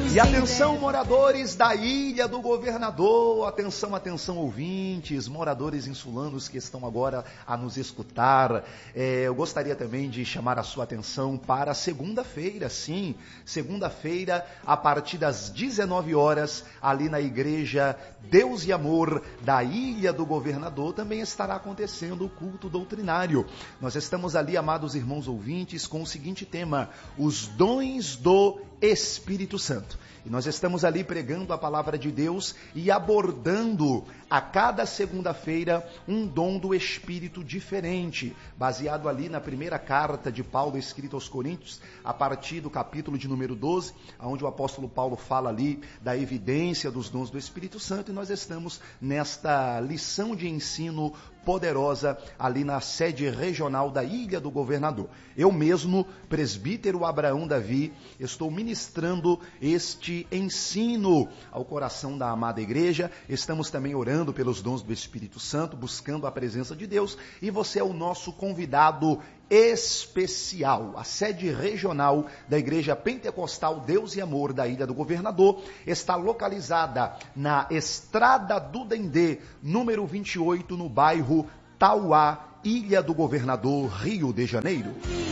E atenção, moradores da Ilha do Governador, atenção, atenção, ouvintes, moradores insulanos que estão agora a nos escutar. Eu gostaria também de chamar a sua atenção para segunda-feira, sim, segunda-feira, a partir das 19 horas, ali na Igreja Deus e Amor da Ilha do Governador, também estará acontecendo o culto doutrinário. Nós estamos ali, amados irmãos ouvintes, com o seguinte tema: os dons do Espírito Santo. E nós estamos ali pregando a palavra de Deus e abordando a cada segunda-feira um dom do Espírito diferente, baseado ali na primeira carta de Paulo escrita aos Coríntios, a partir do capítulo de número 12, onde o apóstolo Paulo fala ali da evidência dos dons do Espírito Santo, e nós estamos nesta lição de ensino poderosa ali na sede regional da Ilha do Governador. Eu mesmo, presbítero Abraão Davi, estou ministrando este ensino ao coração da amada igreja. Estamos também orando pelos dons do Espírito Santo, buscando a presença de Deus, e você é o nosso convidado especial. A sede regional da Igreja Pentecostal Deus e Amor da Ilha do Governador está localizada na Estrada do Dendê, número 28, no bairro Tauá, Ilha do Governador, Rio de Janeiro.